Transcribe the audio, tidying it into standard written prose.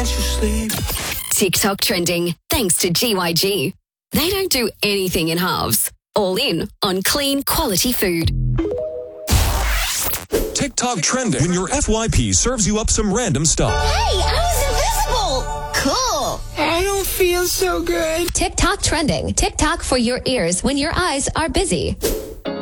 can't you sleep? TikTok trending, thanks to GYG. They don't do anything in halves. All in on clean, quality food. TikTok trending when your FYP serves you up some random stuff. Hey, I was invisible! Cool! I don't feel so good. TikTok trending. TikTok for your ears when your eyes are busy.